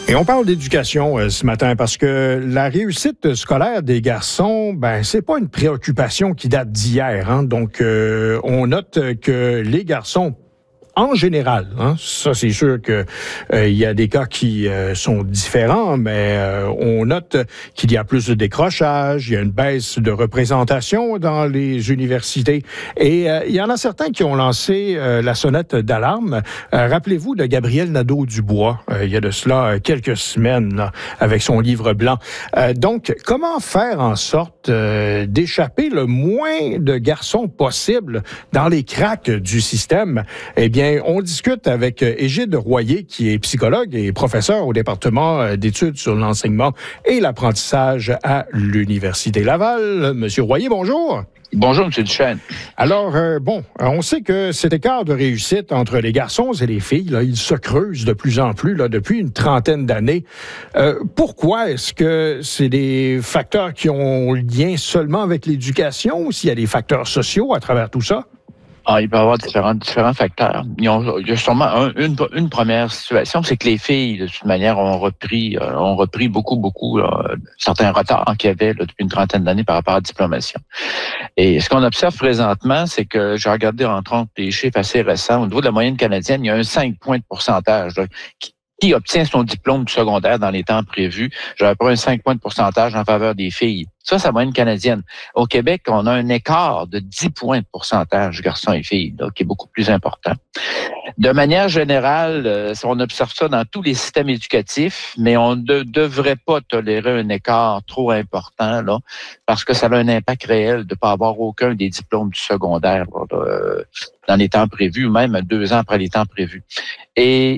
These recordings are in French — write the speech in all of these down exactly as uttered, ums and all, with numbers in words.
Et on parle d'éducation euh, ce matin parce que la réussite scolaire des garçons, ben c'est pas une préoccupation qui date d'hier. Hein? Donc, euh, on note que les garçons, en général, hein, ça c'est sûr que euh, il y a des cas qui euh, sont différents, mais euh, on note qu'il y a plus de décrochage, il y a une baisse de représentation dans les universités, et euh, il y en a certains qui ont lancé euh, la sonnette d'alarme. Euh, rappelez-vous de Gabriel Nadeau-Dubois, euh, il y a de cela quelques semaines, là, avec son livre blanc. Euh, donc, comment faire en sorte euh, d'échapper le moins de garçons possible dans les cracks du système? Eh bien, on discute avec Égide Royer, qui est psychologue et professeur au département d'études sur l'enseignement et l'apprentissage à l'Université Laval. Monsieur Royer, bonjour. Bonjour, M. Duchesne. Alors, euh, bon, on sait que cet écart de réussite entre les garçons et les filles, là, il se creuse de plus en plus là, depuis une trentaine d'années. Euh, pourquoi est-ce que c'est des facteurs qui ont lien seulement avec l'éducation ou s'il y a des facteurs sociaux à travers tout ça? Ah, il peut y avoir différents, différents facteurs. Ils ont, il y a sûrement un, une, une première situation, c'est que les filles, de toute manière, ont repris, euh, ont repris beaucoup, beaucoup là, certains retards qu'il y avait là, depuis une trentaine d'années par rapport à la diplomation. Et ce qu'on observe présentement, c'est que j'ai regardé entre autres des chiffres assez récents. Au niveau de la moyenne canadienne, il y a un cinq points de pourcentage là, qui qui obtient son diplôme du secondaire dans les temps prévus. J'avais pas un cinq points de pourcentage en faveur des filles. Ça, c'est la moyenne canadienne. Au Québec, on a un écart de dix points de pourcentage garçons et filles, là, qui est beaucoup plus important. De manière générale, euh, on observe ça dans tous les systèmes éducatifs, mais on ne devrait pas tolérer un écart trop important, là, parce que ça a un impact réel de ne pas avoir aucun des diplômes du secondaire là, là, dans les temps prévus, ou même deux ans après les temps prévus. Et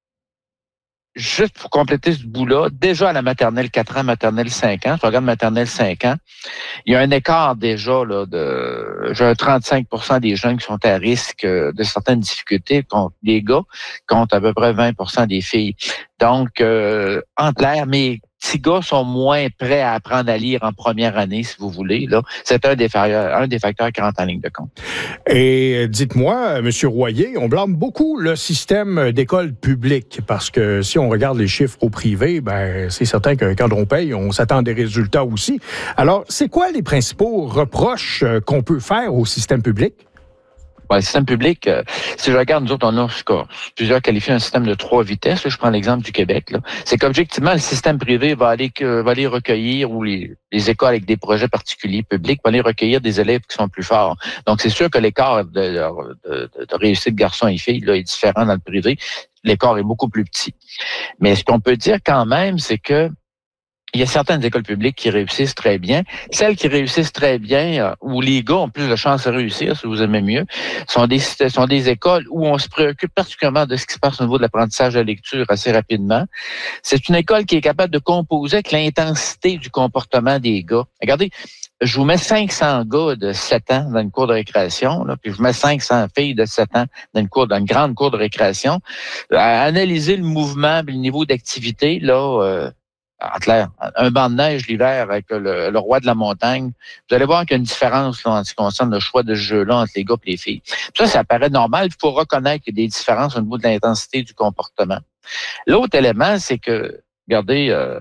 juste pour compléter ce bout-là, déjà à la maternelle quatre ans, maternelle cinq ans, tu regardes maternelle cinq ans, il y a un écart déjà là, de j'ai un trente-cinq pour cent des jeunes qui sont à risque de certaines difficultés contre les gars, contre à peu près vingt pour cent des filles. Donc, euh, en clair, mes petits gars sont moins prêts à apprendre à lire en première année, si vous voulez. Là, c'est un des facteurs, un des facteurs qui rentre en ligne de compte. Et dites-moi, M. Royer, on blâme beaucoup le système d'école publique parce que si on regarde les chiffres au privé, ben c'est certain que quand on paye, on s'attend à des résultats aussi. Alors, c'est quoi les principaux reproches qu'on peut faire au système public? Ouais, le système public, euh, si je regarde, nous autres, on a score. Plusieurs qualifient un système de trois vitesses. Là, je prends l'exemple du Québec. Là. C'est qu'objectivement, le système privé va aller, que, va aller recueillir, ou les, les écoles avec des projets particuliers publics, vont aller recueillir des élèves qui sont plus forts. Donc, c'est sûr que l'écart de, de, de, de réussite garçons et filles là, est différent dans le privé. L'écart est beaucoup plus petit. Mais ce qu'on peut dire quand même, c'est que il y a certaines écoles publiques qui réussissent très bien. Celles qui réussissent très bien, euh, où les gars ont plus de chances de réussir, si vous aimez mieux, sont des, sont des écoles où on se préoccupe particulièrement de ce qui se passe au niveau de l'apprentissage de la lecture assez rapidement. C'est une école qui est capable de composer avec l'intensité du comportement des gars. Regardez, je vous mets cinq cents gars de sept ans dans une cour de récréation, là, puis je vous mets cinq cents filles de sept ans dans une cour, dans une grande cour de récréation. À analyser le mouvement, le niveau d'activité, là, euh, en clair, un banc de neige l'hiver avec le, le roi de la montagne, vous allez voir qu'il y a une différence là, en ce qui concerne le choix de ce jeu-là entre les gars et les filles. Ça, ça paraît normal. Il faut reconnaître qu'il y a des différences au niveau de l'intensité du comportement. L'autre élément, c'est que, regardez, euh,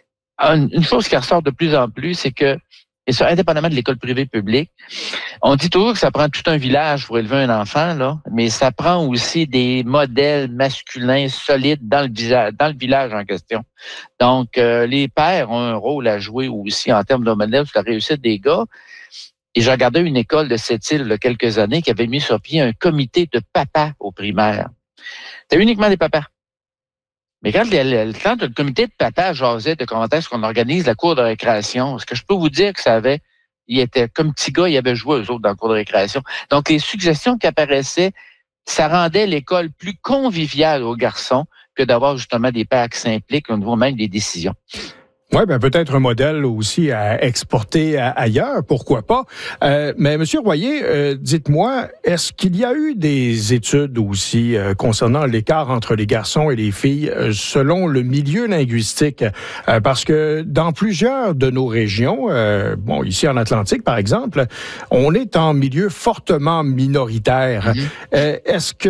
une chose qui ressort de plus en plus, c'est que, et ça, indépendamment de l'école privée publique, on dit toujours que ça prend tout un village pour élever un enfant, là, mais ça prend aussi des modèles masculins solides dans le village, dans le village en question. Donc, euh, les pères ont un rôle à jouer aussi en termes de modèle sur la réussite des gars. Et j'ai regardé une école de cette île il y a quelques années qui avait mis sur pied un comité de papas au primaire. C'était uniquement des papas. Mais quand le, quand le comité de papa jasait de comment est-ce qu'on organise la cour de récréation, est-ce que je peux vous dire que ça avait, il était comme petit gars, il avait joué eux autres dans la cour de récréation. Donc, les suggestions qui apparaissaient, ça rendait l'école plus conviviale aux garçons que d'avoir justement des pères qui s'impliquent au niveau même des décisions. Oui, ben peut-être un modèle aussi à exporter ailleurs, pourquoi pas. Euh, mais Monsieur Royer, euh, dites-moi, est-ce qu'il y a eu des études aussi euh, concernant l'écart entre les garçons et les filles euh, selon le milieu linguistique? Euh, parce que dans plusieurs de nos régions, euh, bon, ici en Atlantique par exemple, on est en milieu fortement minoritaire. Mmh. Euh, est-ce que